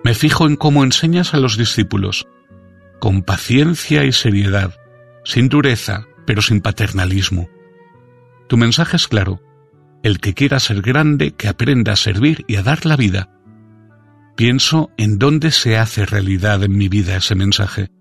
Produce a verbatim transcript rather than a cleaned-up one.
Me fijo en cómo enseñas a los discípulos, con paciencia y seriedad, sin dureza, pero sin paternalismo. Tu mensaje es claro: el que quiera ser grande, que aprenda a servir y a dar la vida. Pienso en dónde se hace realidad en mi vida ese mensaje.